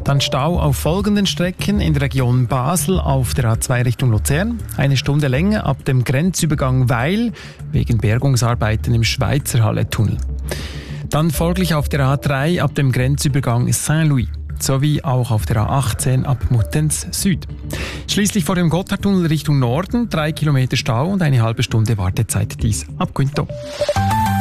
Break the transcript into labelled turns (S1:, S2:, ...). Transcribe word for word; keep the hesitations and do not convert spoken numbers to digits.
S1: Dann Stau auf folgenden Strecken in der Region Basel auf der A zwei Richtung Luzern. Eine Stunde länger ab dem Grenzübergang Weil wegen Bergungsarbeiten im Schweizerhalle-Tunnel. Dann folglich auf der A drei ab dem Grenzübergang Saint-Louis. Sowie auch auf der A achtzehn ab Muttenz Süd. Schließlich vor dem Gotthardtunnel Richtung Norden drei Kilometer Stau und eine halbe Stunde Wartezeit, dies ab Quinto.